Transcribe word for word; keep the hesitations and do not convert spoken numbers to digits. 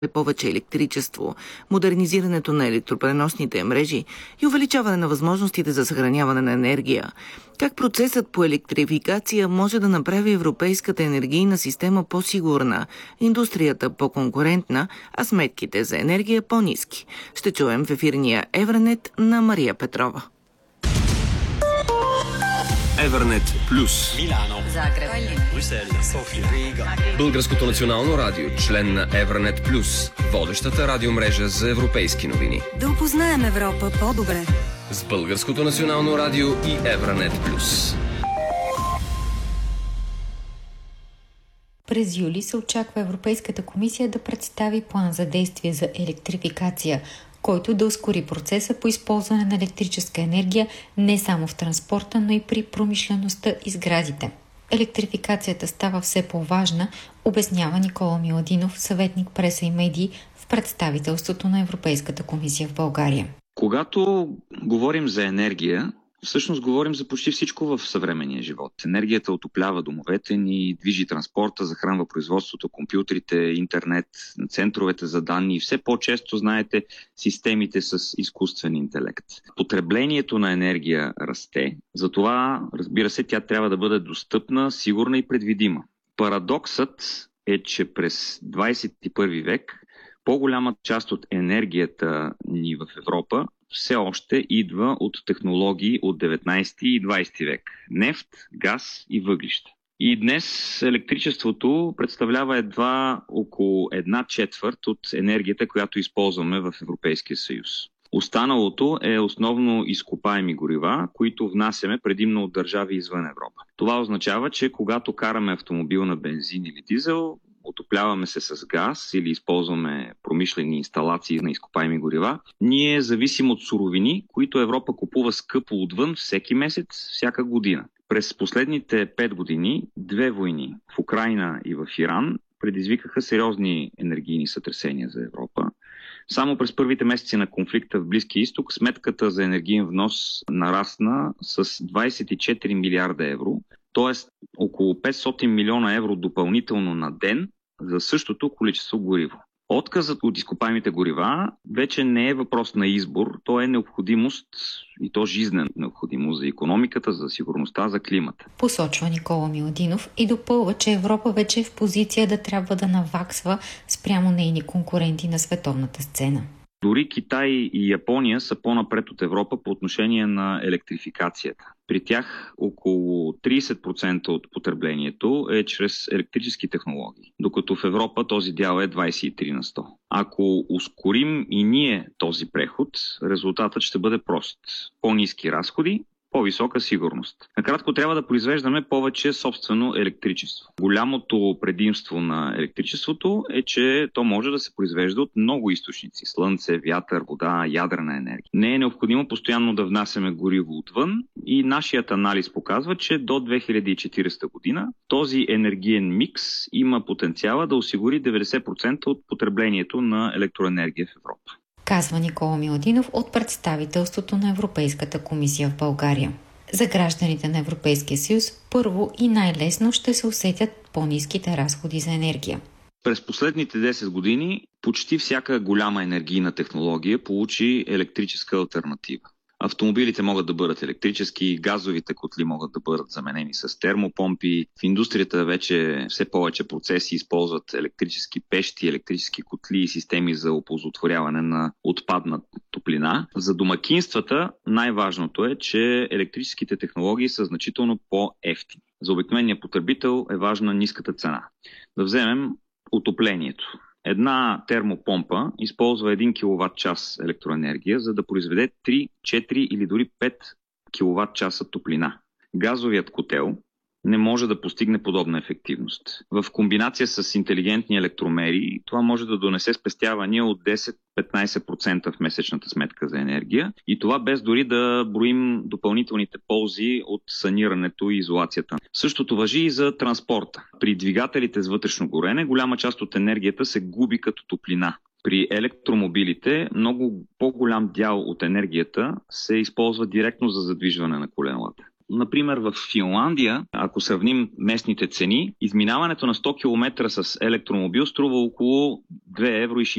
повече електричество, модернизирането на електропреносните мрежи и увеличаване на възможностите за съхраняване на енергия. Как процесът по електрификация може да направи европейската енергийна система по-сигурна, индустрията по-конкурентна, а сметките за енергия по-ниски? Ще чуем в ефирния Евранет на Мария Петрова. Евранет Плюс. Милано, Загреб, Брюсел, София, Рига. Българското национално радио, член на Евранет Плюс, водещата радиомрежа за европейски новини. Да опознаем Европа по-добре. С Българското национално радио и Евранет Плюс. През юли се очаква Европейската комисия да представи план за действие за електрификация, който да ускори процеса по използване на електрическа енергия не само в транспорта, но и при промишлеността и сградите. Електрификацията става все по-важна, обяснява Никола Миладинов, съветник преса и медии в представителството на Европейската комисия в България. Когато говорим за енергия, всъщност говорим за почти всичко в съвременния живот. Енергията отоплява домовете ни, движи транспорта, захранва производството, компютрите, интернет, центровете за данни и все по-често, знаете, системите с изкуствен интелект. Потреблението на енергия расте, затова, разбира се, тя трябва да бъде достъпна, сигурна и предвидима. Парадоксът е, че през двадесет и първи век по-голяма част от енергията ни в Европа все още идва от технологии от деветнадесети и двадесети век. Нефт, газ и въглища. И днес електричеството представлява едва около една четвърт от енергията, която използваме в Европейския съюз. Останалото е основно изкопаеми горива, които внасяме предимно от държави извън Европа. Това означава, че когато караме автомобил на бензин или дизел, отопляваме се с газ или използваме промишлени инсталации на изкопаеми горива, ние зависим от суровини, които Европа купува скъпо отвън всеки месец, всяка година. През последните пет години две войни в Украйна и в Иран предизвикаха сериозни енергийни сътресения за Европа. Само през първите месеци на конфликта в Близкия изток сметката за енергиен внос нарасна с двадесет и четири милиарда евро, т.е. около петстотин милиона евро допълнително на ден за същото количество гориво. Отказът от изкопаемите горива вече не е въпрос на избор, то е необходимост и то жизнена необходимост за икономиката, за сигурността, за климата. Посочва Никола Миладинов и допълва, че Европа вече е в позиция да трябва да наваксва спрямо нейни конкуренти на световната сцена. Дори Китай и Япония са по-напред от Европа по отношение на електрификацията. При тях около тридесет процента от потреблението е чрез електрически технологии, докато в Европа този дял е двадесет и три на сто. Ако ускорим и ние този преход, резултатът ще бъде прост. По-ниски разходи, по-висока сигурност. Накратко, трябва да произвеждаме повече собствено електричество. Голямото предимство на електричеството е, че то може да се произвежда от много източници. Слънце, вятър, вода, ядрена енергия. Не е необходимо постоянно да внасяме гориво отвън и нашият анализ показва, че до две хиляди и четиридесета година този енергиен микс има потенциала да осигури деветдесет процента от потреблението на електроенергия в Европа. Казва Никола Миладинов от представителството на Европейската комисия в България. За гражданите на Европейския съюз първо и най-лесно ще се усетят по-ниските разходи за енергия. През последните десет години почти всяка голяма енергийна технология получи електрическа алтернатива. Автомобилите могат да бъдат електрически, газовите котли могат да бъдат заменени с термопомпи. В индустрията вече все повече процеси използват електрически пещи, електрически котли и системи за оползотворяване на отпадна топлина. За домакинствата най-важното е, че електрическите технологии са значително по-евтини. За обикновения потребител е важна ниската цена. Да вземем отоплението. Една термопомпа използва един киловатт-час електроенергия, за да произведе три, четири или дори пет киловатт-часа топлина. Газовият котел не може да постигне подобна ефективност. В комбинация с интелигентни електромери, това може да донесе спестявания от десет до петнадесет процента в месечната сметка за енергия и това без дори да броим допълнителните ползи от санирането и изолацията. Същото важи и за транспорта. При двигателите с вътрешно горене голяма част от енергията се губи като топлина. При електромобилите много по-голям дял от енергията се използва директно за задвижване на коленолата. Например, в Финландия, ако сравним местните цени, изминаването на сто километра с електромобил струва около две евро и